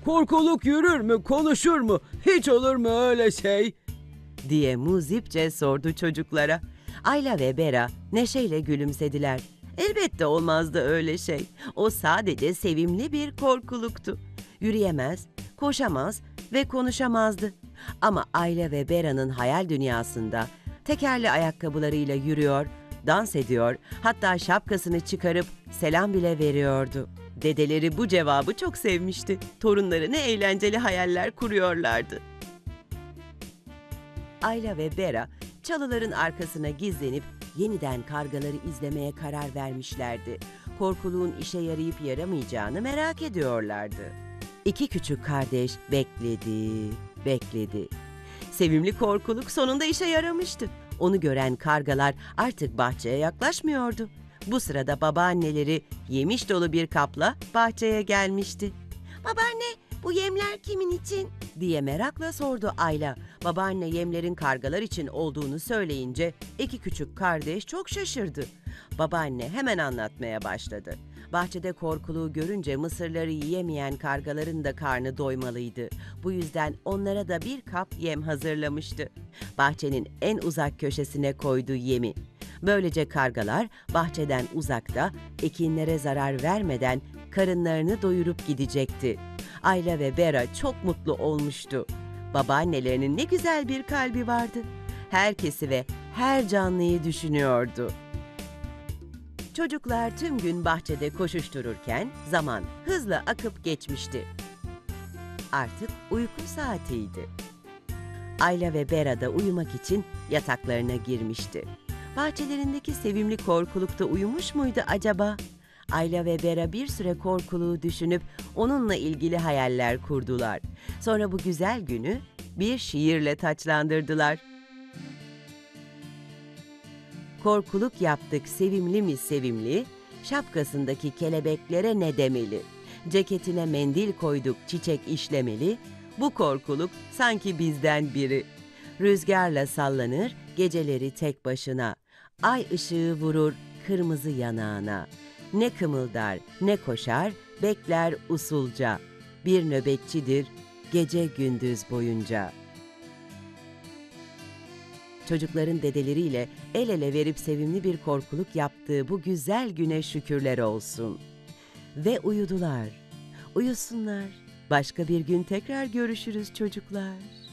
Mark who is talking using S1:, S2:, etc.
S1: Korkuluk yürür mü, konuşur mu? Hiç olur mu öyle şey?
S2: Diye muzipçe sordu çocuklara. Ayla ve Bera neşeyle gülümsediler. Elbette olmazdı öyle şey. O sadece sevimli bir korkuluktu. Yürüyemez, koşamaz ve konuşamazdı. Ama Ayla ve Bera'nın hayal dünyasında tekerli ayakkabılarıyla yürüyor, dans ediyor, hatta şapkasını çıkarıp selam bile veriyordu. Dedeleri bu cevabı çok sevmişti. Torunları ne eğlenceli hayaller kuruyorlardı. Ayla ve Bera çalıların arkasına gizlenip yeniden kargaları izlemeye karar vermişlerdi. Korkuluğun işe yarayıp yaramayacağını merak ediyorlardı. İki küçük kardeş bekledi. Sevimli korkuluk sonunda işe yaramıştı. Onu gören kargalar artık bahçeye yaklaşmıyordu. Bu sırada babaanneleri yemiş dolu bir kapla bahçeye gelmişti. "Babaanne, bu yemler kimin için?" diye merakla sordu Ayla. Babaanne yemlerin kargalar için olduğunu söyleyince iki küçük kardeş çok şaşırdı. Babaanne hemen anlatmaya başladı. Bahçede korkuluğu görünce mısırları yiyemeyen kargaların da karnı doymalıydı. Bu yüzden onlara da bir kap yem hazırlamıştı. Bahçenin en uzak köşesine koydu yemi. Böylece kargalar bahçeden uzakta, ekinlere zarar vermeden karınlarını doyurup gidecekti. Ayla ve Bera çok mutlu olmuştu. Babaannelerinin ne güzel bir kalbi vardı. Herkesi ve her canlıyı düşünüyordu. Çocuklar tüm gün bahçede koşuştururken zaman hızla akıp geçmişti. Artık uyku saatiydi. Ayla ve Bera da uyumak için yataklarına girmişti. Bahçelerindeki sevimli korkuluk da uyumuş muydu acaba? Ayla ve Bera bir süre korkuluğu düşünüp onunla ilgili hayaller kurdular. Sonra bu güzel günü bir şiirle taçlandırdılar. Korkuluk yaptık sevimli mi sevimli, şapkasındaki kelebeklere ne demeli? Ceketine mendil koyduk çiçek işlemeli, bu korkuluk sanki bizden biri. Rüzgarla sallanır geceleri tek başına, ay ışığı vurur kırmızı yanağına. Ne kımıldar ne koşar, bekler usulca, bir nöbetçidir gece gündüz boyunca. Çocukların dedeleriyle el ele verip sevimli bir korkuluk yaptığı bu güzel güne şükürler olsun. Ve uyudular. Uyusunlar. Başka bir gün tekrar görüşürüz çocuklar.